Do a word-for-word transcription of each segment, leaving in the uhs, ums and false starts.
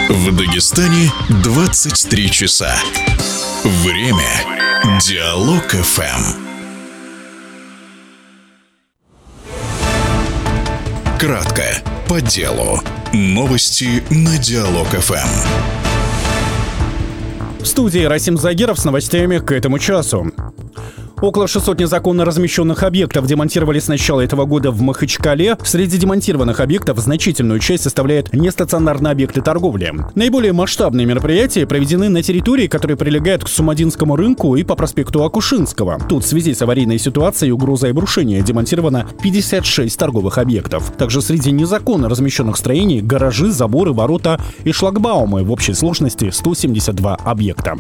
В Дагестане двадцать три часа. Время Диалог эф эм. Кратко, по делу. Новости на Диалог эф эм. В студии Расим Загиров с новостями к этому часу. Около шестисот незаконно размещенных объектов демонтировали с начала этого года в Махачкале. Среди демонтированных объектов значительную часть составляют нестационарные объекты торговли. Наиболее масштабные мероприятия проведены на территории, которая прилегает к Сумадинскому рынку и по проспекту Акушинского. Тут в связи с аварийной ситуацией и угрозой обрушения демонтировано пятьдесят шесть торговых объектов. Также среди незаконно размещенных строений гаражи, заборы, ворота и шлагбаумы. В общей сложности сто семьдесят два объекта.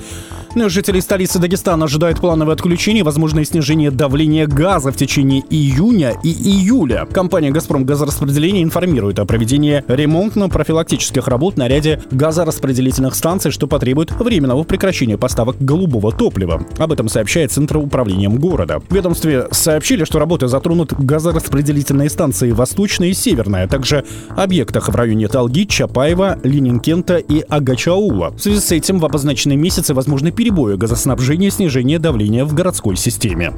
Но жители столицы Дагестана ожидают плановое отключение и возможное снижение давления газа в течение июня и июля. Компания «Газпром Газораспределение» информирует о проведении ремонтно-профилактических работ на ряде газораспределительных станций, что потребует временного прекращения поставок голубого топлива. Об этом сообщает Центр управлением города. В ведомстве сообщили, что работы затронут газораспределительные станции «Восточная» и «Северная», а также объектах в районе Талги, Чапаева, Ленинкента и Агачаула. В связи с этим в обозначенные месяцы возможны перебои газоснабжения и снижение давления в городской системе.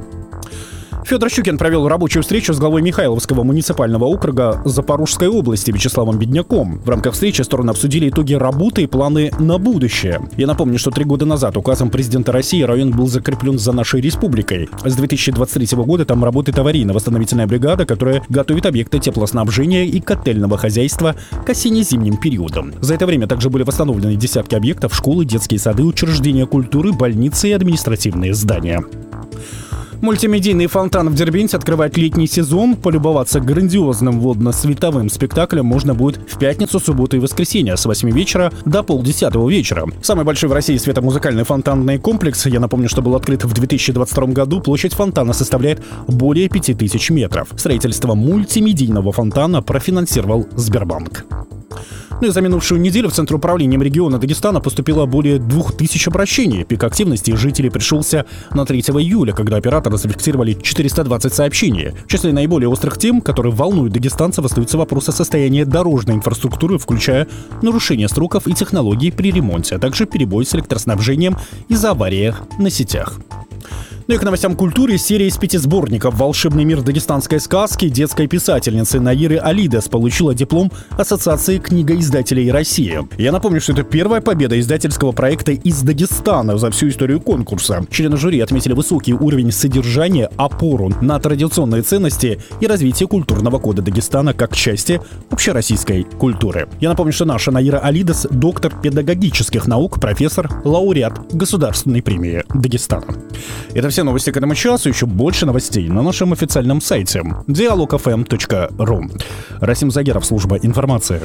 Федор Щукин провел рабочую встречу с главой Михайловского муниципального округа Запорожской области Вячеславом Бедняком. В рамках встречи стороны обсудили итоги работы и планы на будущее. Я напомню, что три года назад указом президента России район был закреплен за нашей республикой. С две тысячи двадцать третьего года там работает аварийно-восстановительная бригада, которая готовит объекты теплоснабжения и котельного хозяйства к осенне-зимним периодам. За это время также были восстановлены десятки объектов: школы, детские сады, учреждения культуры, больницы и административные здания. Мультимедийный фонтан в Дербенте открывает летний сезон. Полюбоваться грандиозным водно-световым спектаклем можно будет в пятницу, субботу и воскресенье с восьми вечера до полдесятого вечера. Самый большой в России светомузыкальный фонтанный комплекс, я напомню, что был открыт в две тысячи двадцать втором году. Площадь фонтана составляет более пяти тысяч метров. Строительство мультимедийного фонтана профинансировал Сбербанк. Ну и за минувшую неделю в Центр управления региона Дагестана поступило более двух тысяч обращений. Пик активности жителей пришелся на третьего июля, когда операторы зафиксировали четыреста двадцать сообщений. В числе наиболее острых тем, которые волнуют дагестанцев, остаются вопросы состояния дорожной инфраструктуры, включая нарушение сроков и технологий при ремонте, а также перебой с электроснабжением из-за аварий на сетях. Ну и к новостям культуры. Серия из пяти сборников «Волшебный мир дагестанской сказки» детской писательницы Наиры Алидес получила диплом Ассоциации книгоиздателей России. Я напомню, что это первая победа издательского проекта из Дагестана за всю историю конкурса. Члены жюри отметили высокий уровень содержания, опору на традиционные ценности и развитие культурного кода Дагестана как части общероссийской культуры. Я напомню, что наша Наира Алидес – доктор педагогических наук, профессор, лауреат Государственной премии Дагестана. Это все новости к этому часу. Еще больше новостей на нашем официальном сайте диалог эф эм точка ру. Расим Загиров, служба информации.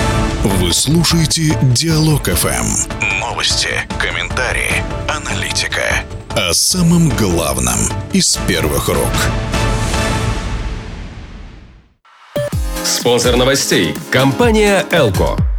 Вы слушаете Диалог эф эм. Новости, комментарии, аналитика. О самом главном из первых рук. Спонсор новостей – компания «Элко».